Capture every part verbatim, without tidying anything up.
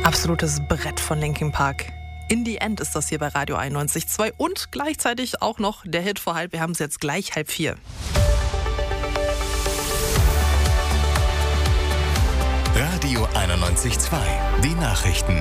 Absolutes Brett von Linkin Park. In the End ist das hier bei Radio einundneunzig Komma zwei und gleichzeitig auch noch der Hit vor halb. Wir haben es jetzt gleich halb vier. Radio einundneunzig Komma zwei, die Nachrichten.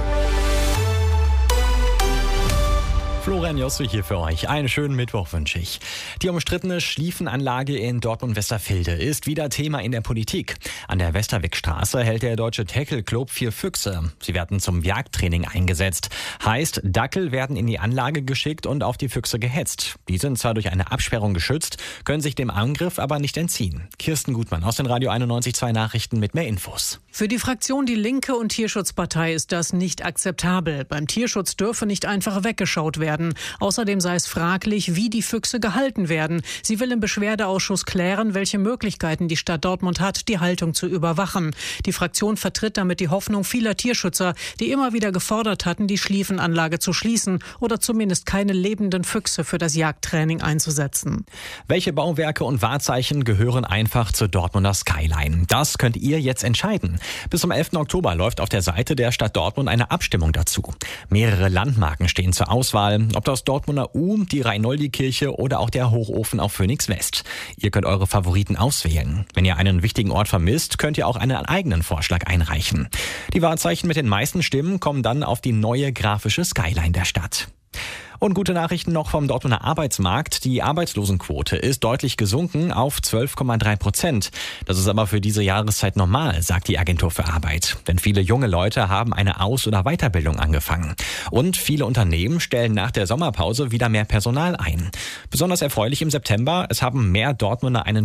Florian Josse hier für euch. Einen schönen Mittwoch wünsche ich. Die umstrittene Schlieffenanlage in Dortmund-Westervilde ist wieder Thema in der Politik. An der Westerwickstraße hält der Deutsche Tackle Club vier Füchse. Sie werden zum Jagdtraining eingesetzt. Heißt, Dackel werden in die Anlage geschickt und auf die Füchse gehetzt. Die sind zwar durch eine Absperrung geschützt, können sich dem Angriff aber nicht entziehen. Kirsten Gutmann aus den Radio einundneunzig Komma zwei Nachrichten mit mehr Infos. Für die Fraktion Die Linke und Tierschutzpartei ist das nicht akzeptabel. Beim Tierschutz dürfe nicht einfach weggeschaut werden. Außerdem sei es fraglich, wie die Füchse gehalten werden. Sie will im Beschwerdeausschuss klären, welche Möglichkeiten die Stadt Dortmund hat, die Haltung zu überwachen. Die Fraktion vertritt damit die Hoffnung vieler Tierschützer, die immer wieder gefordert hatten, die Schlieffenanlage zu schließen oder zumindest keine lebenden Füchse für das Jagdtraining einzusetzen. Welche Bauwerke und Wahrzeichen gehören einfach zur Dortmunder Skyline? Das könnt ihr jetzt entscheiden. Bis zum elften Oktober läuft auf der Seite der Stadt Dortmund eine Abstimmung dazu. Mehrere Landmarken stehen zur Auswahl, ob das Dortmunder U, die Reinoldi-Kirche oder auch der Hochofen auf Phoenix West. Ihr könnt eure Favoriten auswählen. Wenn ihr einen wichtigen Ort vermisst, könnt ihr auch einen eigenen Vorschlag einreichen. Die Wahrzeichen mit den meisten Stimmen kommen dann auf die neue grafische Skyline der Stadt. Und gute Nachrichten noch vom Dortmunder Arbeitsmarkt. Die Arbeitslosenquote ist deutlich gesunken auf zwölf Komma drei Prozent. Das ist aber für diese Jahreszeit normal, sagt die Agentur für Arbeit. Denn viele junge Leute haben eine Aus- oder Weiterbildung angefangen. Und viele Unternehmen stellen nach der Sommerpause wieder mehr Personal ein. Besonders erfreulich im September, es haben mehr Dortmunder einen